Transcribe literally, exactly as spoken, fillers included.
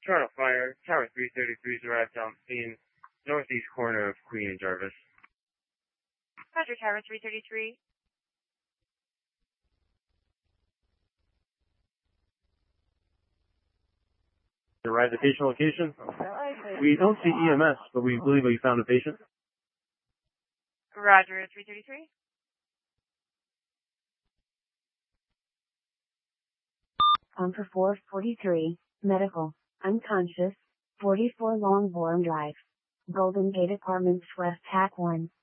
Toronto Fire, Tower three thirty-three is arrived on scene, northeast corner of Queen and Jarvis. Roger, Tower three thirty-three. Arrived at patient location. We don't see E M S, but we believe we found a patient. Roger, three thirty-three. On for four forty-three, medical, unconscious, forty-four Longbourn Drive, Golden Gate Apartments West Hack one.